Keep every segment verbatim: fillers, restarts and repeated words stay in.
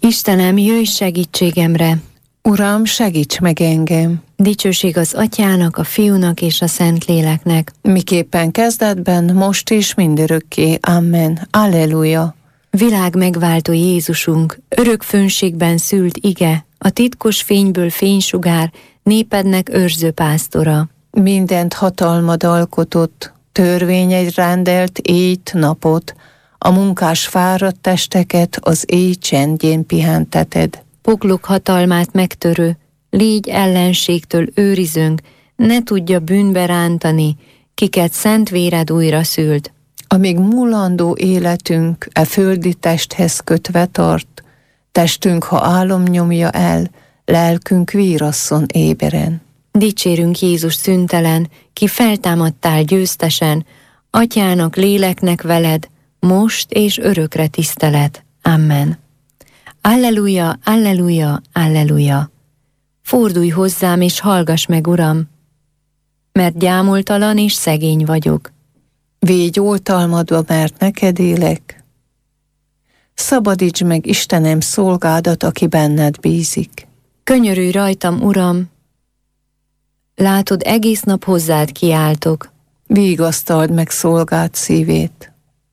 Istenem, jöjj segítségemre! Uram, segíts meg engem! Dicsőség az Atyának, a Fiúnak és a Szentléleknek. Miképpen kezdetben, most és mindörökké. Amen. Alleluja! Világ megváltó Jézusunk, örök fönségben szült ige, a titkos fényből fénysugár, népednek őrző pásztora. Mindent hatalmad alkotott, törvényed rendelt éjt, napot, a munkás fáradt testeket az éj csendjén pihenteted. Poklok hatalmát megtörő, légy ellenségtől őrizőnk, ne tudja bűnbe rántani, kiket szent véred újra szült. Amíg múlandó életünk e földi testhez kötve tart, testünk, ha álom nyomja el, lelkünk vírasszon éberen. Dicsérünk Jézus szüntelen, ki feltámadtál győztesen, Atyának, léleknek veled, most és örökre tisztelet. Amen. Alleluja, alleluja, alleluja. Fordulj hozzám és hallgass meg, Uram, mert gyámoltalan és szegény vagyok. Védj oltalmadba, mert neked élek. Szabadíts meg, Istenem, szolgádat, aki benned bízik. Könyörülj rajtam, Uram, látod, egész nap hozzád kiáltok. Vigasztald meg szolgád szívét,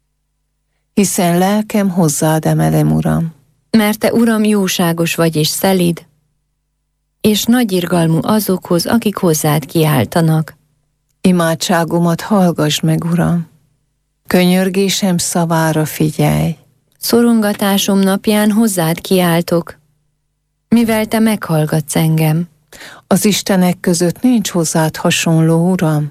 hiszen lelkem hozzád emelem, Uram. Mert te, Uram, jóságos vagy és szelíd, és nagy irgalmú azokhoz, akik hozzád kiáltanak. Imádságomat hallgass meg, Uram, könyörgésem szavára figyelj. Szorongatásom napján hozzád kiáltok, mivel te meghallgatsz engem. Az istenek között nincs hozzád hasonló, Uram,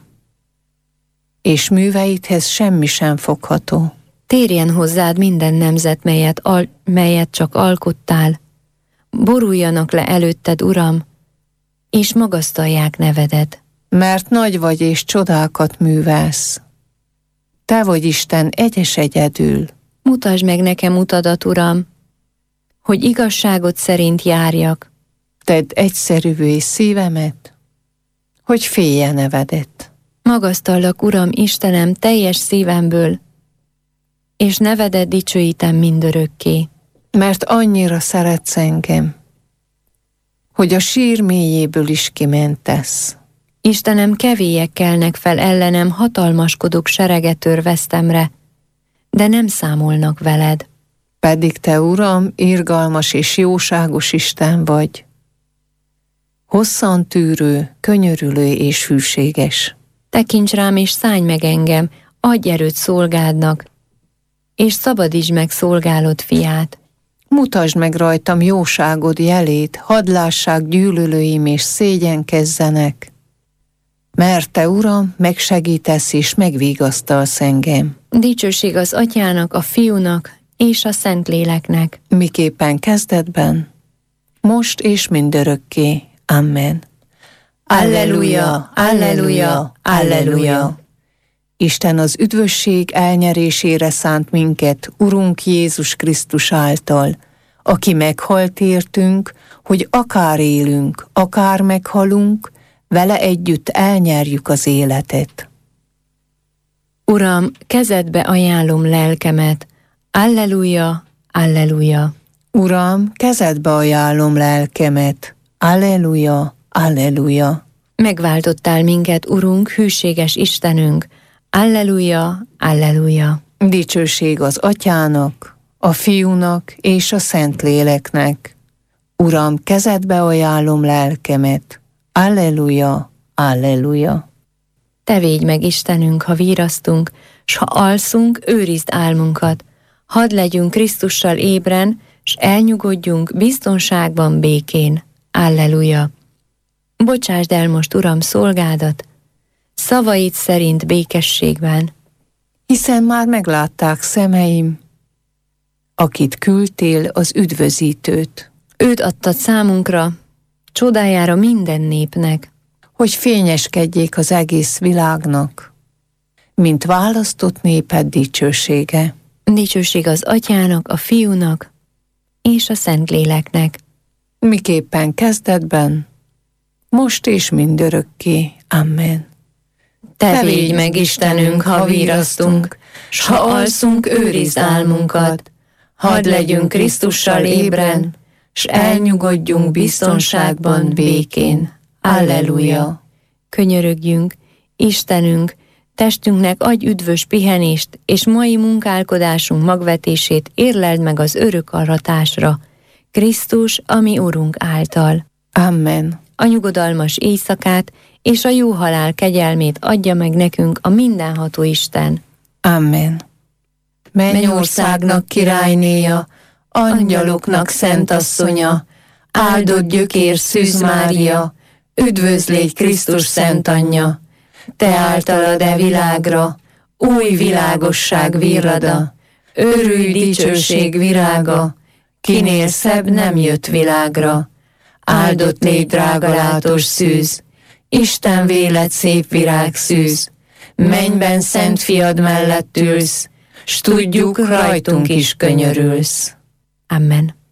és műveidhez semmi sem fogható. Térjen hozzád minden nemzet, melyet, al- melyet csak alkottál. Boruljanak le előtted, Uram, és magasztalják nevedet. Mert nagy vagy és csodákat művelsz. Te vagy Isten egyes egyedül. Mutasd meg nekem utadat, Uram, hogy igazságot szerint járjak. Tedd egyszerűvé szívemet, hogy félje nevedet. Magasztallak, Uram, Istenem, teljes szívemből, és nevedet dicsőítem mindörökké. Mert annyira szeretsz engem, hogy a sír mélyéből is kimentesz. Istenem, kevélyek kelnek fel ellenem, hatalmaskodók serege tör vesztemre, de nem számolnak veled. Pedig te, Uram, irgalmas és jóságos Isten vagy. Hosszan tűrő, könyörülő és hűséges. Tekints rám és szállj meg engem, adj erőt szolgádnak, és szabadítsd meg szolgálod fiát. Mutasd meg rajtam jóságod jelét, hadd lássák gyűlölőim és szégyenkezzenek. Mert te, Uram, megsegítesz és megvigasztalsz engem. Dicsőség az Atyának, a Fiúnak és a Szentléleknek. Miképpen kezdetben, most és mindörökké. Amen. Alleluja, alleluja, alleluja. Isten az üdvösség elnyerésére szánt minket, Urunk Jézus Krisztus által, aki meghalt értünk, hogy akár élünk, akár meghalunk, vele együtt elnyerjük az életet. Uram, kezedbe ajánlom lelkemet. Alleluja, alleluja. Uram, kezedbe ajánlom lelkemet. Alleluja, alleluja. Megváltottál minket, Urunk, hűséges Istenünk. Alleluja, alleluja. Dicsőség az Atyának, a Fiúnak és a Szentléleknek. Uram, kezedbe ajánlom lelkemet. Alleluja, alleluja. Te védj meg, Istenünk, ha vírasztunk, s ha alszunk, őrizd álmunkat. Hadd legyünk Krisztussal ébren, s elnyugodjunk biztonságban, békén. Alleluja. Bocsásd el most, Uram, szolgádat, szavaid szerint békességben. Hiszen már meglátták szemeim, akit küldtél, az üdvözítőt. Őt adtad számunkra, csodájára minden népnek. Hogy fényeskedjék az egész világnak, mint választott néped dicsősége. Dicsőség az Atyának, a Fiúnak és a Szentléleknek. Miképpen kezdetben, most és mindörökké. Amen. Te védj meg, Istenünk, ha vírasztunk, s ha alszunk, őrizd álmunkat. hadd legyünk Krisztussal ébren, s elnyugodjunk biztonságban, békén. Alleluja! Könyörögjünk, Istenünk, testünknek adj üdvös pihenést, és mai munkálkodásunk magvetését érleld meg az örök aratásra. Krisztus, a mi Urunk által. Amen. A nyugodalmas éjszakát és a jó halál kegyelmét adja meg nekünk a mindenható Isten. Amen. Mennyországnak királynéja, angyaloknak szentasszonya, áldott gyökér Szűz Mária, üdvözlégy Krisztus szent anyja, te általad e világra, új világosság virrada, örülj dicsőség virága, kinél szebb nem jött világra. Áldott légy drága látos szűz, Isten vélet szép virág szűz, mennyben szent fiad mellett ülsz, s tudjuk, rajtunk is könyörülsz. Amen.